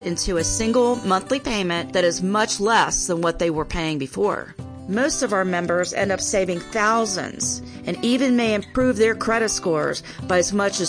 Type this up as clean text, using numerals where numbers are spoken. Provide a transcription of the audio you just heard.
into a single monthly payment that is much less than what they were paying before. Most of our members end up saving thousands and even may improve their credit scores by as much as